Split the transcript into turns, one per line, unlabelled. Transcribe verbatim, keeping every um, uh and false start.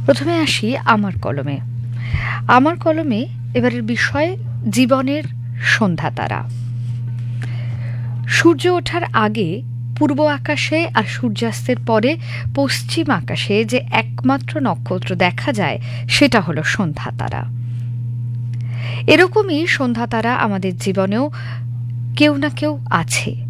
প্রথমে আসি আমার কলমে। আমার কলমে এবারের বিষয় জীবনের সন্ধ্যা তারা। সূর্য ওঠার আগে পূর্ব আকাশে আর সূর্যাস্তের পরে পশ্চিম আকাশে যে একমাত্র নক্ষত্র দেখা যায় সেটা হলো সন্ধ্যা তারা। এরকমই সন্ধ্যা তারা আমাদের জীবনেও কেউ না কেউ আছে।